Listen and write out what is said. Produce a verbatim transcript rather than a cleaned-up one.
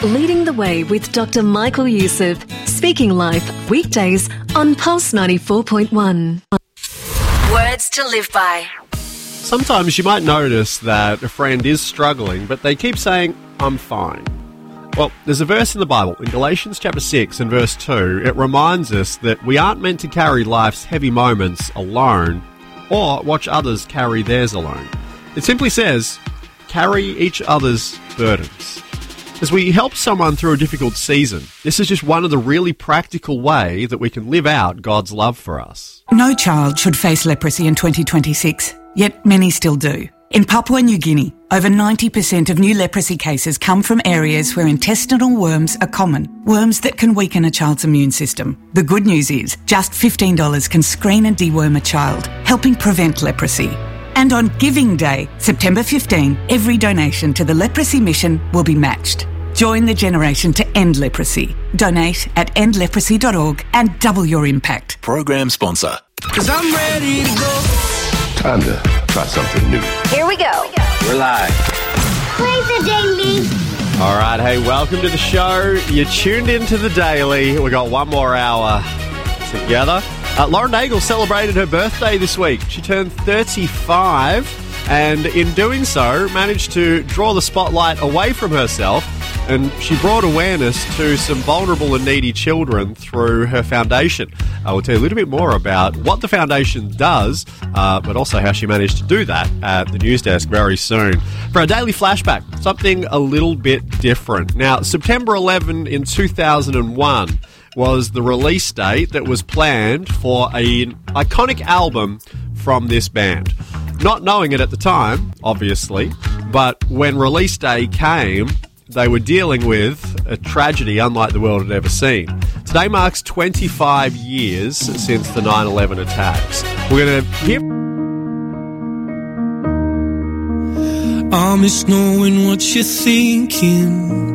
Leading the Way with Doctor Michael Youssef. Speaking Life, weekdays on Pulse ninety-four point one. Words to live by. Sometimes you might notice that a friend is struggling, but they keep saying, I'm fine. Well, there's a verse in the Bible, in Galatians chapter six and verse two, it reminds us that we aren't meant to carry life's heavy moments alone or watch others carry theirs alone. It simply says, carry each other's burdens. As we help someone through a difficult season, this is just one of the really practical ways that we can live out God's love for us. No child should face leprosy in twenty twenty-six, yet many still do. In Papua New Guinea, over ninety percent of new leprosy cases come from areas where intestinal worms are common, worms that can weaken a child's immune system. The good news is, just fifteen dollars can screen and deworm a child, helping prevent leprosy. And on Giving Day, September fifteenth, every donation to the Leprosy Mission will be matched. Join the generation to end leprosy. Donate at end leprosy dot org and double your impact. Program sponsor. Cause I'm ready to go. Time to try something new. Here we go. We're live. Play the daily. All right, hey, welcome to the show. You're tuned into the Daily. We got one more hour together. Uh, Lauren Daigle celebrated her birthday this week. She turned thirty-five, and in doing so, managed to draw the spotlight away from herself, and she brought awareness to some vulnerable and needy children through her foundation. I will tell you a little bit more about what the foundation does, uh, but also how she managed to do that at the news desk very soon. For our daily flashback, something a little bit different. Now, September eleventh in two thousand one was the release date that was planned for an iconic album from this band. Not knowing it at the time, obviously, but when release day came, they were dealing with a tragedy unlike the world had ever seen. Today marks twenty-five years since the nine eleven attacks. We're going to hear... I miss knowing what you're thinking.